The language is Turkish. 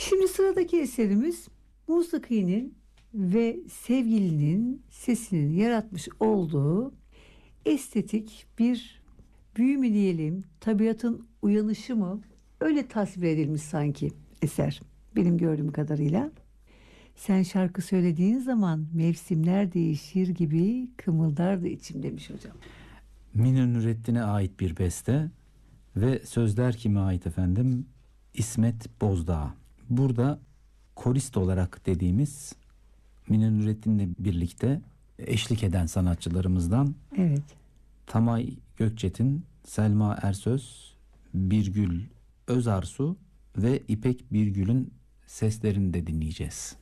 Şimdi sıradaki eserimiz musikinin ve sevgilinin sesinin yaratmış olduğu estetik bir büyü mü diyelim, tabiatın uyanışı mı? Öyle tasvir edilmiş sanki eser benim gördüğüm kadarıyla. Sen şarkı söylediğin zaman mevsimler değişir gibi kımıldardı içim demiş hocam. Münir Nurettin'e ait bir beste ve sözler kime ait efendim? İsmet Bozdağ. Burada korist olarak dediğimiz Münir Nurettin'le birlikte eşlik eden sanatçılarımızdan Evet. Tamay Gökçetin, Selma Ersöz, Birgül Özarsu ve İpek Birgül'ün seslerini de dinleyeceğiz.